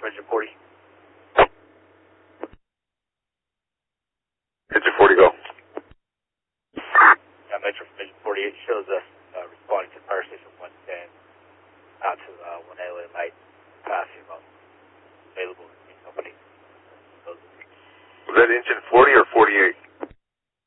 Engine 40. Engine 40, go. Yeah, Metro from Engine 48 shows us responding to Fire Station 110 out to 1 LA Light, passing available in company. Was that Engine 40 or 48?